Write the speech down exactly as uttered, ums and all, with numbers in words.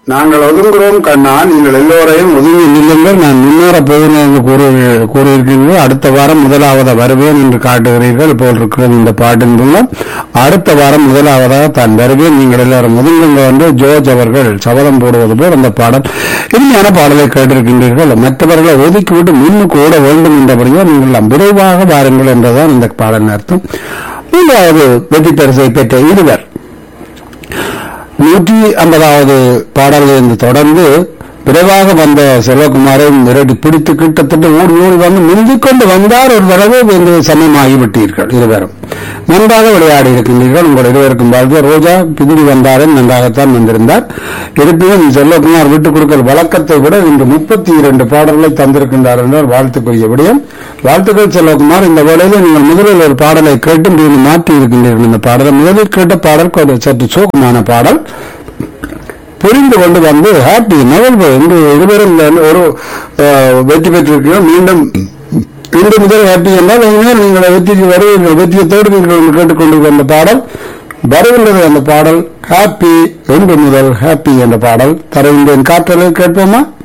நாங்கள் ஒதுங்குகிறோம் கண்ணா, நீங்கள் எல்லோரையும் ஒதுங்கி நில்லுங்கள், நான் முன்னேற போகிறேன் என்று கூறி- கூறியிருக்கிறீர்கள். அடுத்த வாரம் முதலாவதாக வருவேன் என்று காட்டுகிறீர்கள் போல் இருக்கிறது இந்த பாட்டின் மூலம். அடுத்த வாரம் முதலாவதாக தான் வருவேன், நீங்கள் எல்லாரும் ஒதுங்குங்கள் என்று ஜோர்ஜ் அவர்கள் சபதம் போடுவது போல் அந்த பாடல் இனிமையான பாடலை கேட்டிருக்கின்றீர்கள். மற்றவர்களை ஒதுக்கிவிட்டு முன்னுக்கு ஓட வேண்டும் என்றபடியோ நீங்கள் விரைவாக வாருங்கள் என்றுதான் இந்த பாடலின் அர்த்தம். மூன்றாவது வெற்றி பரிசை பெற்ற இருவர் நூற்றி ஐம்பதாவது பாடலிலிருந்து தொடர்ந்து விரைவாக வந்த செல்வகுமாரை விரட்டி பிடித்து கிட்டத்தட்ட ஓடி ஓடி வந்து முந்திக் கொண்டு வந்தார். ஒரு தடவை என்று சமமாகிவிட்டீர்கள். இருவரும் நன்றாக விளையாடி இருக்கின்றீர்கள். உங்கள் இருவருக்கும் வாழ்க்கை. ரோஜா பிந்தி வந்தாலும் நன்றாகத்தான் வந்திருந்தார். இருப்பினும் செல்வகுமார் விட்டுக் கொடுக்கிற வழக்கத்தை விட இன்று முப்பத்தி இரண்டு பாடல்களை தந்திருக்கின்றார் என்றால் வாழ்த்துக்குரிய விடயம். வாழ்த்துக்கள் செல்வகுமார். இந்த வேளையில் நீங்கள் முதலில் ஒரு பாடலை கேட்டு மீண்டும் மாற்றி இருக்கின்றீர்கள். இந்த பாடலை முதலில் கேட்ட பாடல் கொஞ்சம் சற்று சோகமான பாடல். புரிந்து கொண்டு வந்து ஹாப்பி நவல்பு என்று இருவரும் ஒரு அஹ், வெற்றி பெற்றிருக்கிறோம். மீண்டும் இன்று முதல் ஹாப்பி என்றால் இனிமேல் நீங்கள் வெற்றிக்கு வருவீர்கள், வெற்றியை தேடுவீர்கள் என்று கேட்டுக்கொண்டு வந்த பாடல் வருகின்றது. அந்த பாடல் ஹாப்பி, இன்று முதல் ஹாப்பி என்ற பாடல் தருகின்றேன். காற்றலை கேட்போமா?